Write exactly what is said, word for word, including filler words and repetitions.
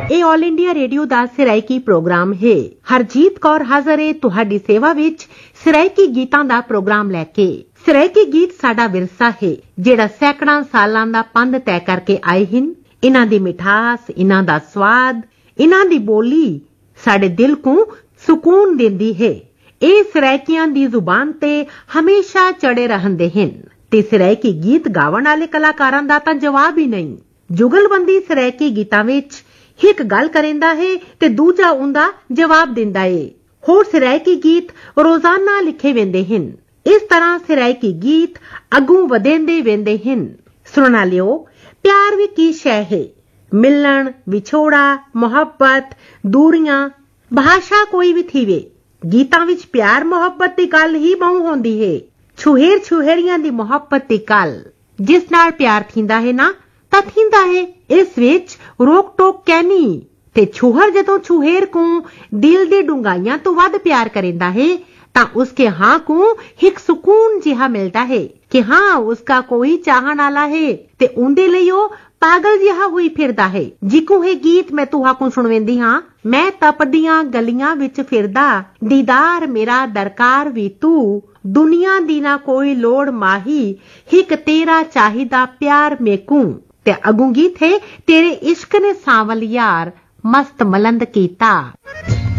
ਇਹ all India radio ਦਾ Saraiki programme ਹੈ। ਹਰਜੀਤ ਕੌਰ ਹਾਜ਼ਰ ਹੈ ਤੁਹਾਡੀ ਸੇਵਾ ਵਿੱਚ ਸਰਾਇਕੀ ਗੀਤਾਂ ਦਾ ਪ੍ਰੋਗਰਾਮ ਲੈ ਕੇ। ਸਰਾਇਕੀ ਗੀਤ ਸਾਡਾ ਵਿਰਸਾ ਹੈ ਜਿਹੜਾ ਸੈਂਕੜਾਂ ਸਾਲਾਂ ਦਾ ਪੰਧ ਤੈਅ ਕਰਕੇ ਆਏ ਹਨ। ਇਹਨਾਂ ਦੀ ਮਿਠਾਸ, ਇਹਨਾਂ ਦਾ ਸਵਾਦ, ਇਹਨਾਂ ਦੀ ਬੋਲੀ ਸਾਡੇ ਦਿਲ ਨੂੰ ਸਕੂਨ ਦਿੰਦੀ ਹੈ। ਇਹ ਸਰਾਇਕੀਆਂ ਦੀ ਜ਼ੁਬਾਨ ਤੇ ਹਮੇਸ਼ਾ ਚੜੇ ਰਹਿੰਦੇ ਹਨ ਤੇ ਸਰਾਇਕੀ ਗੀਤ ਗਾਉਣ ਵਾਲੇ ਕਲਾਕਾਰਾਂ ਦਾ ਤਾਂ ਜਵਾਬ ਹੀ ਨਹੀਂ। ਜੁਗਲਬੰਦੀ ਸਰਾਇਕੀ ਗੀਤਾਂ ਵਿੱਚ ਇੱਕ ਗੱਲ ਕਰਿੰਦਾ ਹੈ ਤੇ ਦੂਜਾ ਉਹਦਾ ਜਵਾਬ ਦਿੰਦਾ ਹੈ। ਹੋਰ ਸਰਾਇਕੀ ਗੀਤ ਰੋਜ਼ਾਨਾ ਲਿਖੇ ਵੰਦੇ ਹਨ। ਇਸ ਤਰ੍ਹਾਂ ਸਰਾਇਕੀ ਗੀਤ ਅੱਗੋਂ ਵਧੇਂਦੇ ਵੰਦੇ ਹਨ। ਸੁਣਨਾ ਲਿਓ, ਪਿਆਰ ਵੀ ਕੀ ਸ਼ੈ ਹੈ। ਮਿਲਣ, ਵਿਛੋੜਾ, ਮੁਹੱਬਤ, ਦੂਰੀਆਂ, ਭਾਸ਼ਾ ਕੋਈ ਵੀ ਥੀਵੇ, ਗੀਤਾਂ ਵਿੱਚ ਪਿਆਰ ਮੁਹੱਬਤ ਦੀ ਗੱਲ ਹੀ ਬਹੁ ਹੁੰਦੀ ਹੈ। ਛੁਹੇਰ ਛੁਹੇਰੀਆਂ ਦੀ ਮੁਹੱਬਤ ਦੀ ਗੱਲ, ਜਿਸ ਨਾਲ ਪਿਆਰ ਥੀਂਦਾ ਹੈ ਨਾ ਤਾਂ ਥੀਂਦਾ ਹੈ। ਇਸ ਵਿੱਚ ਰੋਕ ਟੋਕ ਕਹਿਨੀ ਤੇ ਛੁਹਰ ਜਦੋਂ ਛੁਹੇਰ ਨੂੰ ਦਿਲ ਦੀ ਡੂੰਘਾਈਆਂ ਤੋਂ ਵੱਧ ਪਿਆਰ ਕਰਿੰਦਾ ਹੈ ਤਾਂ ਉਸਕੇ ਹਾਂ को एक सुकून जिहा मिलता है कि हाँ उसका कोई चाहन वाला है ते उनदे ਲਈ ਉਹ ਪਾਗਲ ਜਿਹਾ ਹੋਈ ਫਿਰਦਾ ਹੈ। ਜਿਕੂ ਇਹ ਗੀਤ ਮੈਂ ਤੁਹਾਨੂੰ ਸੁਣਵੇਂਦੀ ਹਾਂ। ਮੈਂ ਤਪਦੀਆਂ ਗਲੀਆਂ ਵਿੱਚ ਫਿਰਦਾ, ਦੀਦਾਰ ਮੇਰਾ ਦਰਕਾਰ ਵੀ ਤੂੰ, ਦੁਨੀਆ ਦੀ ਨਾ ਕੋਈ ਲੋੜ ਮਾਹੀ, ਇੱਕ ਤੇਰਾ ਚਾਹੀਦਾ ਪਿਆਰ ਮੇਕੂ। ਤੇ ਅਗੂ ਗੀਤ ਹੈ ਤੇਰੇ ਇਸ਼ਕ ਨੇ ਸਾਵਲ ਯਾਰ ਮਸਤ ਮਲੰਦ ਕੀਤਾ।